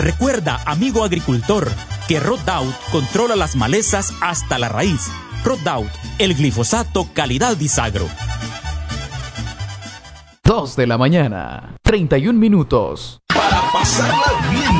Recuerda, amigo agricultor, que Roundup controla las malezas hasta la raíz. Roundup, el glifosato calidad Bisagro. 2 de la mañana, 31 minutos. Para pasarla bien.